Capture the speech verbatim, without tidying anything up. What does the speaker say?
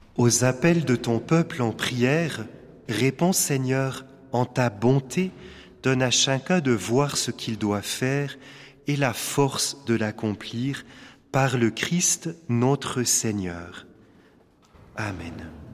Aux appels de ton peuple en prière, réponds Seigneur, en ta bonté, donne à chacun de voir ce qu'il doit faire et la force de l'accomplir par le Christ notre Seigneur. Amen.